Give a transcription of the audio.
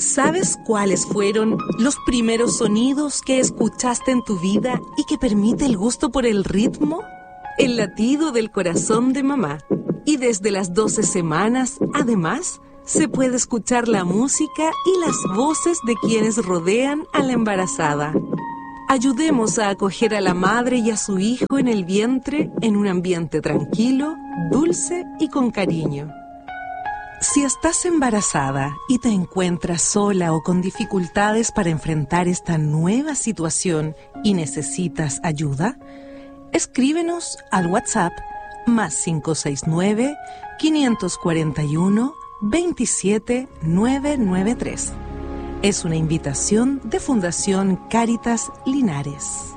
¿Sabes cuáles fueron los primeros sonidos que escuchaste en tu vida y que permite el gusto por el ritmo? El latido del corazón de mamá. Y desde las 12 semanas, además, se puede escuchar la música y las voces de quienes rodean a la embarazada. Ayudemos a acoger a la madre y a su hijo en el vientre en un ambiente tranquilo, dulce y con cariño. Si estás embarazada y te encuentras sola o con dificultades para enfrentar esta nueva situación y necesitas ayuda, escríbenos al WhatsApp +569 541 27 993. Es una invitación de Fundación Cáritas Linares.